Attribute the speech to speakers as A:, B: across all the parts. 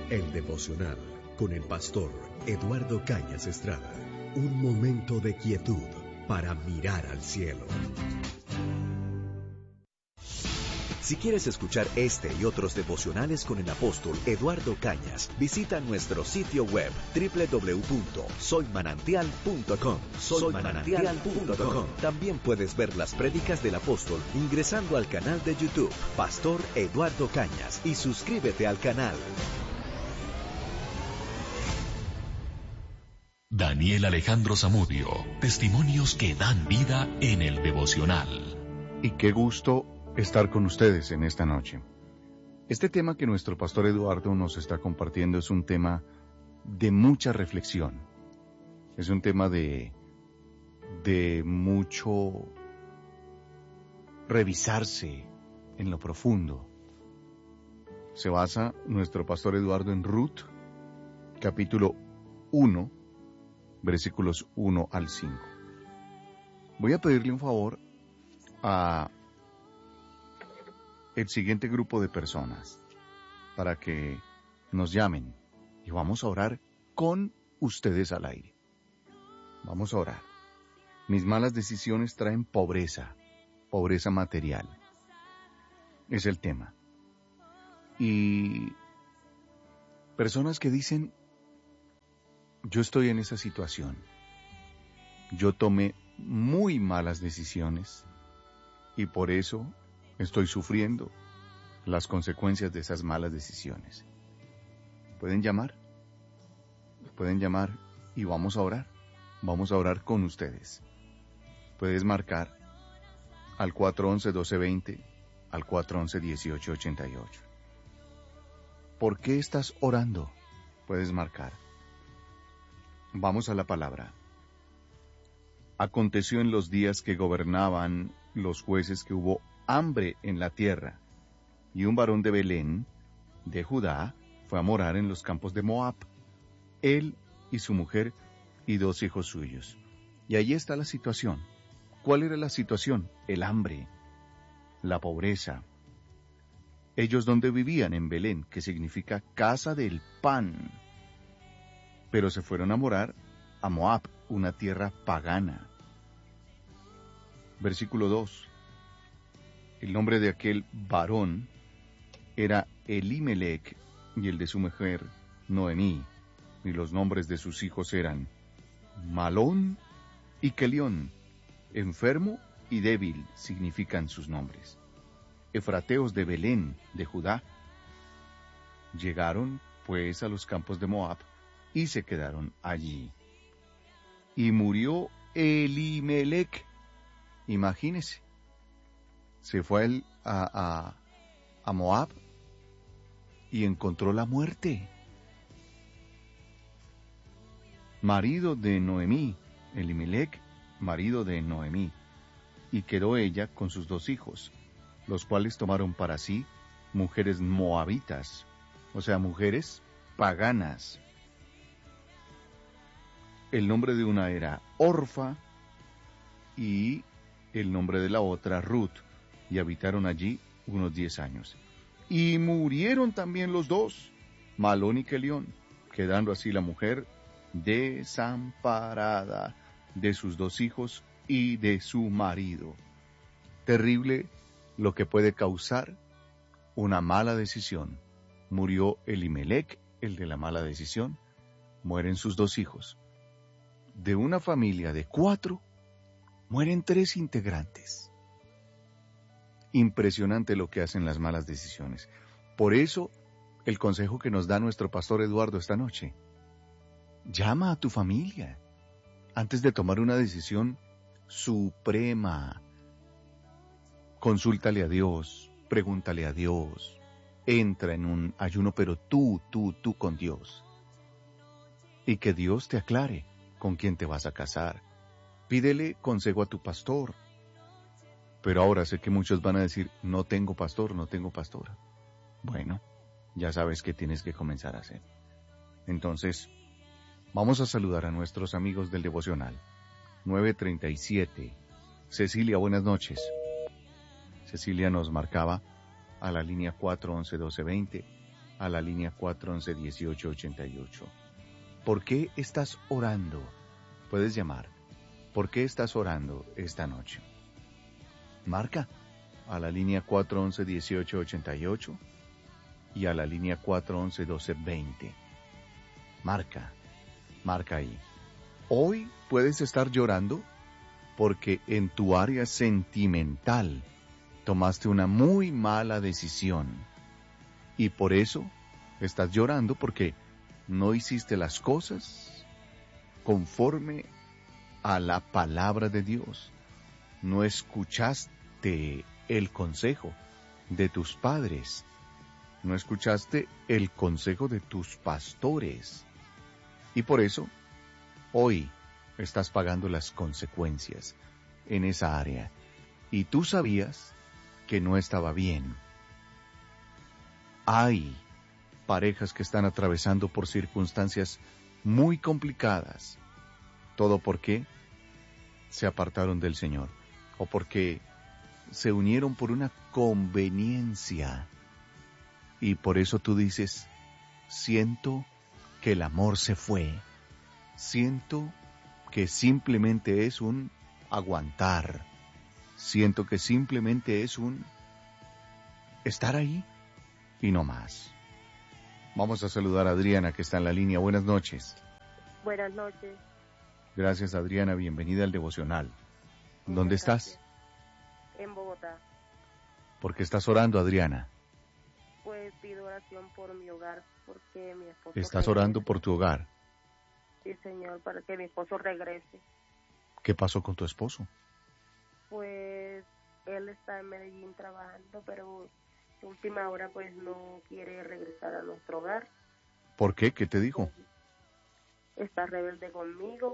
A: El devocional con el pastor Eduardo Cañas Estrada. Un momento de quietud para mirar al cielo. Si quieres escuchar este y otros devocionales con el apóstol Eduardo Cañas, visita nuestro sitio web www.soymanantial.com. Soymanantial.com. También puedes ver las prédicas del apóstol ingresando al canal de YouTube Pastor Eduardo Cañas y suscríbete al canal.
B: Daniel Alejandro Zamudio, testimonios que dan vida en el devocional.
C: Y qué gusto estar con ustedes en esta noche. Este tema que nuestro pastor Eduardo nos está compartiendo es un tema de mucha reflexión. Es un tema de mucho revisarse en lo profundo. Se basa nuestro pastor Eduardo en Ruth, capítulo 1, versículos 1 al 5. Voy a pedirle un favor a el siguiente grupo de personas para que nos llamen y vamos a orar con ustedes al aire. Vamos a orar. Mis malas decisiones traen pobreza material. Es el tema. Y personas que dicen, yo estoy en esa situación. Yo tomé muy malas decisiones y por eso estoy sufriendo las consecuencias de esas malas decisiones. ¿Pueden llamar? Pueden llamar y vamos a orar. Vamos a orar con ustedes. Puedes marcar al 411-1220, al 411-1888. ¿Por qué estás orando? Puedes marcar. Vamos a la palabra. Aconteció en los días que gobernaban los jueces que hubo hambre en la tierra, y un varón de Belén, de Judá, fue a morar en los campos de Moab, él y su mujer y 2 hijos suyos. Y allí está la situación. ¿Cuál era la situación? El hambre, la pobreza. Ellos donde vivían en Belén, que significa casa del pan, pero se fueron a morar a Moab, una tierra pagana. Versículo 2. El nombre de aquel varón era Elimelec, y el de su mujer Noemí, y los nombres de sus hijos eran Malón y Kelión. Enfermo y débil significan sus nombres. Efrateos de Belén, de Judá. Llegaron, pues, a los campos de Moab, y se quedaron allí. Y murió Elimelec. Imagínese. Se fue a Moab y encontró la muerte. Marido de Noemí, Elimelec, marido de Noemí, y quedó ella con sus 2 hijos, los cuales tomaron para sí mujeres moabitas, o sea, mujeres paganas. El nombre de una era Orfa y el nombre de la otra Ruth, y habitaron allí unos 10 años. Y murieron también los 2, Malón y Kelión, quedando así la mujer desamparada de sus 2 hijos y de su marido. Terrible lo que puede causar una mala decisión. Murió Elimelec, el de la mala decisión, mueren sus 2 hijos. De una familia de 4, mueren 3 integrantes. Impresionante lo que hacen las malas decisiones. Por eso, el consejo que nos da nuestro pastor Eduardo esta noche: llama a tu familia antes de tomar una decisión suprema. Consúltale a Dios, pregúntale a Dios, entra en un ayuno, pero tú con Dios. Y que Dios te aclare con quién te vas a casar. Pídele consejo a tu pastor. Pero ahora sé que muchos van a decir, no tengo pastor, no tengo pastora. Bueno, ya sabes qué tienes que comenzar a hacer. Entonces, vamos a saludar a nuestros amigos del devocional. 937. Cecilia, buenas noches. Cecilia nos marcaba a la línea 411-1220. a la línea 411-1888. ¿Por qué estás orando? Puedes llamar. ¿Por qué estás orando esta noche? Marca a la línea 411-1888 y a la línea 411-1220. Marca ahí. Hoy puedes estar llorando porque en tu área sentimental tomaste una muy mala decisión y por eso estás llorando porque no hiciste las cosas conforme a la palabra de Dios. No escuchaste el consejo de tus padres. No escuchaste el consejo de tus pastores. Y por eso, hoy estás pagando las consecuencias en esa área. Y tú sabías que no estaba bien. Hay parejas que están atravesando por circunstancias muy complicadas. Todo porque se apartaron del Señor o porque se unieron por una conveniencia. Y por eso tú dices, siento que el amor se fue. Siento que simplemente es un aguantar. Siento que simplemente es un estar ahí y no más. Vamos a saludar a Adriana, que está en la línea. Buenas noches.
D: Buenas noches.
C: Gracias, Adriana. Bienvenida al devocional. ¿Dónde estás?
D: En Bogotá.
C: ¿Por qué estás orando, Adriana?
D: Pues pido oración por mi hogar, porque mi esposo...
C: ¿Estás orando por tu hogar?
D: Sí, señor, para que mi esposo regrese.
C: ¿Qué pasó con tu esposo?
D: Pues él está en Medellín trabajando, pero de última hora pues no quiere regresar a nuestro hogar.
C: ¿Por qué? ¿Qué te dijo?
D: Está rebelde conmigo,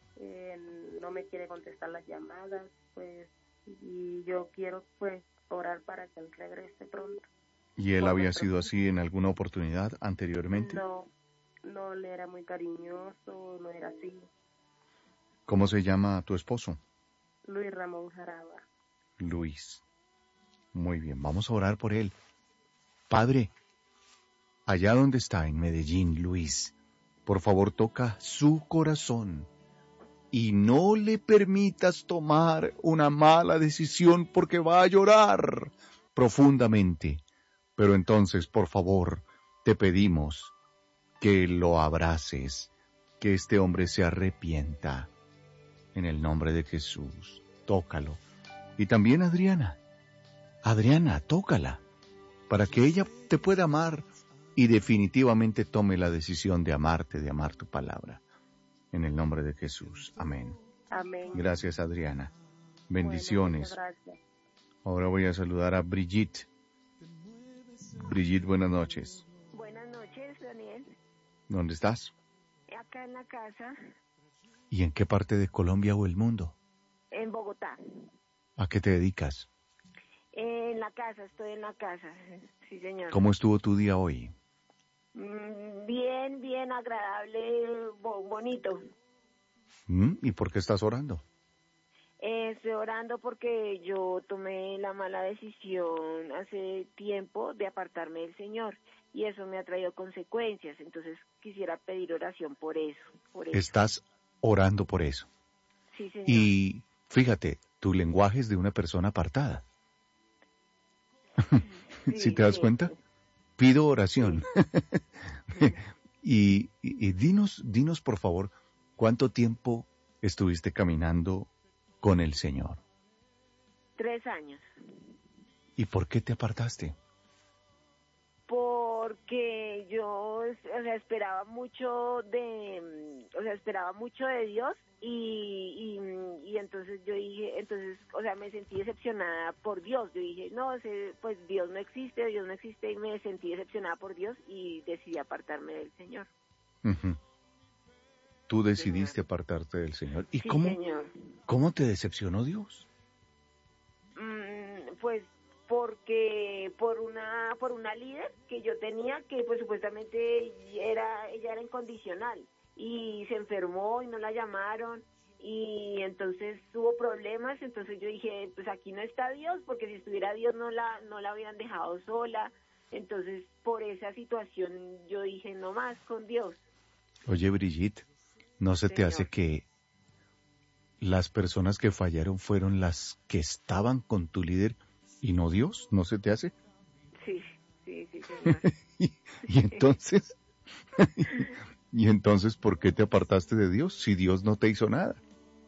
D: no me quiere contestar las llamadas, pues, y yo quiero pues orar para que él regrese pronto.
C: ¿Y él había sido así en alguna oportunidad anteriormente?
D: No, él era muy cariñoso, no era así.
C: ¿Cómo se llama tu esposo?
D: Luis Ramón Jaraba.
C: Luis. Muy bien, vamos a orar por él. Padre, allá donde está en Medellín, Luis, por favor toca su corazón y no le permitas tomar una mala decisión porque va a llorar profundamente. Pero entonces, por favor, te pedimos que lo abraces, que este hombre se arrepienta. En el nombre de Jesús, tócalo. Y también Adriana, tócala, para que ella te pueda amar y definitivamente tome la decisión de amarte, de amar tu palabra. En el nombre de Jesús. Amén.
D: Amén.
C: Gracias, Adriana. Bendiciones.
D: Bueno, muchas gracias.
C: Ahora voy a saludar a Brigitte. Brigitte, buenas noches.
E: Buenas noches, Daniel.
C: ¿Dónde estás?
E: Acá en la casa.
C: ¿Y en qué parte de Colombia o el mundo?
E: En Bogotá.
C: ¿A qué te dedicas?
E: En la casa, estoy en la casa. Sí, señor.
C: ¿Cómo estuvo tu día hoy?
E: Bien agradable, bonito.
C: ¿Y por qué estás orando?
E: Estoy orando porque yo tomé la mala decisión hace tiempo de apartarme del Señor y eso me ha traído consecuencias. Entonces quisiera pedir oración por eso.
C: Estás orando por eso.
E: Sí, señor.
C: Y fíjate, tu lenguaje es de una persona apartada. ¿Sí te das cuenta? Pido oración. y dinos por favor, ¿cuánto tiempo estuviste caminando con el Señor?
E: 3 años.
C: ¿Y por qué te apartaste?
E: Porque yo, esperaba mucho de Dios y entonces yo dije, me sentí decepcionada por Dios. Yo dije, no, pues Dios no existe y me sentí decepcionada por Dios y decidí apartarme del Señor.
C: Uh-huh. Tú decidiste apartarte del Señor. ¿Y
E: sí,
C: cómo te decepcionó Dios?
E: Pues porque por una líder que yo tenía que pues supuestamente ella era incondicional y se enfermó y no la llamaron y entonces hubo problemas. Entonces yo dije, pues aquí no está Dios, porque si estuviera Dios no la hubieran dejado sola. Entonces, por esa situación, yo dije, no más con Dios.
C: Oye, Brigitte, ¿no se te hace que las personas que fallaron fueron las que estaban con tu líder y no Dios? ¿No se te hace?
E: Sí, señor.
C: y entonces, y entonces, ¿por qué te apartaste de Dios si Dios no te hizo nada?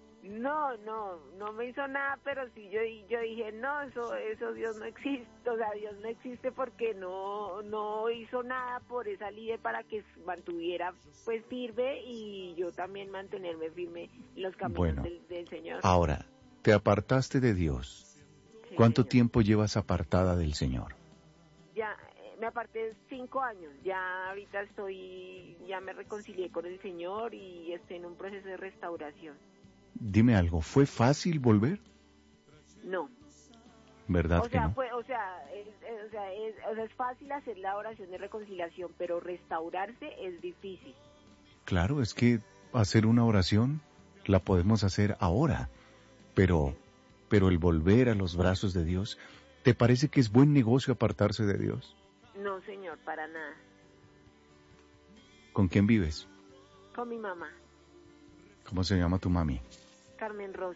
E: No me hizo nada, pero sí yo dije, no, eso Dios no existe, o sea, Dios no existe porque no hizo nada por esa líder para que mantuviera pues firme y yo también mantenerme firme en los caminos del Señor.
C: Ahora, te apartaste de Dios.
E: Sí,
C: ¿Cuánto
E: señor.
C: tiempo llevas apartada del Señor?
E: Ya me aparté 5 años, ya ahorita ya me reconcilié con el Señor y estoy en un proceso de restauración.
C: Dime algo, ¿fue fácil volver?
E: No.
C: ¿Verdad que no?
E: Es fácil hacer la oración de reconciliación, pero restaurarse es difícil.
C: Claro, es que hacer una oración la podemos hacer ahora, pero el volver a los brazos de Dios, ¿te parece que es buen negocio apartarse de Dios?
E: No, señor, para nada.
C: ¿Con quién vives?
E: Con mi mamá.
C: ¿Cómo se llama tu mami?
E: Carmen Rosa.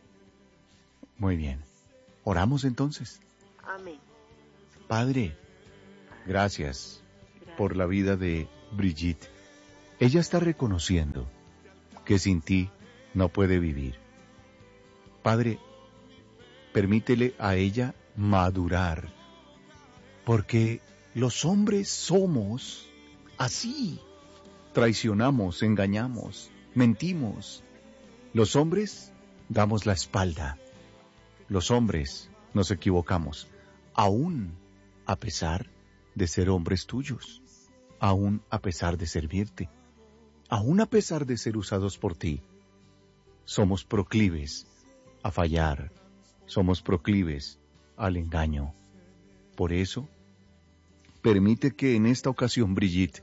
C: Muy bien. ¿Oramos entonces?
E: Amén.
C: Padre, gracias por la vida de Brigitte. Ella está reconociendo que sin ti no puede vivir. Padre, permítele a ella madurar, porque los hombres somos así. Traicionamos, engañamos, mentimos. Los hombres damos la espalda. Los hombres nos equivocamos, aún a pesar de ser hombres tuyos, aún a pesar de servirte, aún a pesar de ser usados por ti. Somos proclives a fallar, somos proclives al engaño. Por eso, permite que en esta ocasión, Brigitte,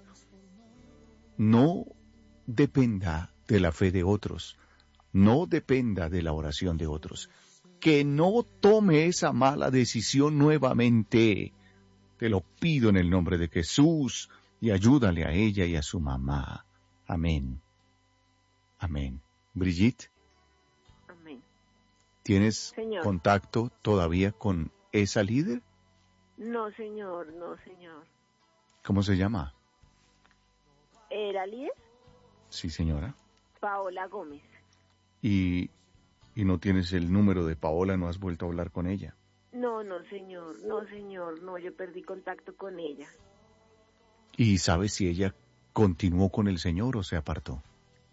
C: no dependa de la fe de otros, no dependa de la oración de otros, que no tome esa mala decisión nuevamente. Te lo pido en el nombre de Jesús y ayúdale a ella y a su mamá. Amén. Amén. Brigitte,
E: amén.
C: ¿Tienes
E: Señor.
C: contacto todavía con esa líder?
E: No, señor, no, señor.
C: ¿Cómo se llama?
E: ¿Era líder?
C: Sí, señora.
E: Paola Gómez.
C: ¿Y no tienes el número de Paola? ¿No has vuelto a hablar con ella?
E: No, señor, no, yo perdí contacto con ella.
C: ¿Y sabes si ella continuó con el Señor o se apartó?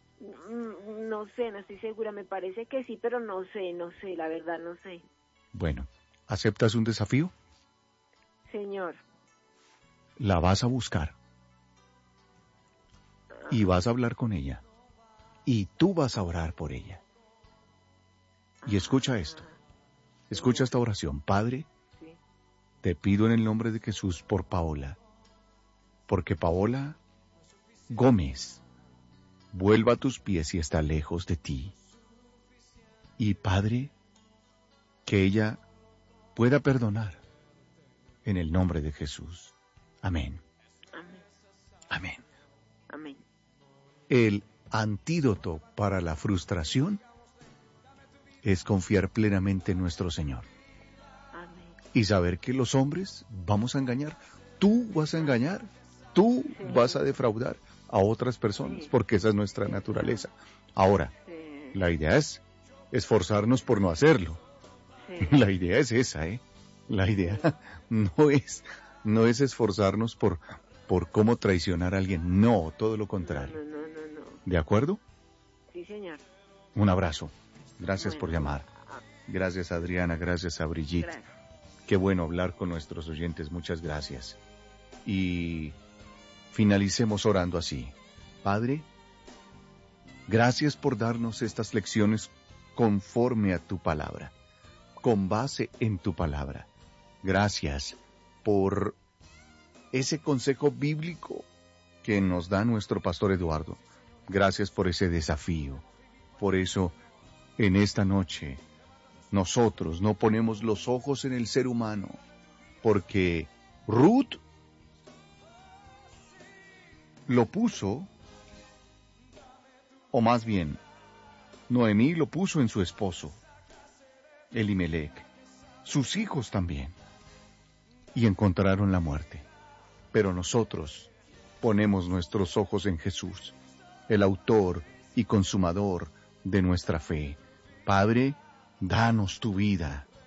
E: No sé, no estoy segura, me parece que sí, pero no sé, la verdad no sé.
C: Bueno, ¿aceptas un desafío?
E: Señor.
C: La vas a buscar. Y vas a hablar con ella. Y tú vas a orar por ella. Y escucha esto. Escucha esta oración. Padre,
E: sí,
C: te pido en el nombre de Jesús por Paola. Porque Paola Gómez vuelva a tus pies y está lejos de ti. Y Padre, que ella pueda perdonar en el nombre de Jesús. Amén.
E: amén,
C: Amén.
E: amén.
C: El antídoto para la frustración es confiar plenamente en nuestro Señor.
E: Amén.
C: Y saber que los hombres vamos a engañar. Tú vas a engañar. Tú
E: Sí.
C: vas a defraudar a otras personas, porque esa es nuestra naturaleza. Ahora,
E: Sí.
C: la idea es esforzarnos por no hacerlo.
E: Sí.
C: La idea es esa, ¿eh? La idea no es esforzarnos por cómo traicionar a alguien. No, todo lo contrario.
E: No.
C: ¿De acuerdo?
E: Sí, señor.
C: Un abrazo. Gracias por
E: Bueno,
C: llamar. Gracias, Adriana. Gracias a Brigitte.
E: Gracias.
C: Qué bueno hablar con nuestros oyentes. Muchas gracias. Y finalicemos orando así. Padre, gracias por darnos estas lecciones conforme a tu palabra, con base en tu palabra. Gracias por ese consejo bíblico que nos da nuestro pastor Eduardo. Gracias por ese desafío. Por eso, en esta noche, nosotros no ponemos los ojos en el ser humano, porque Ruth lo puso, o más bien, Noemí lo puso en su esposo, Elimelec, sus hijos también, y encontraron la muerte. Pero nosotros ponemos nuestros ojos en Jesús, el autor y consumador de nuestra fe. Padre, danos tu vida.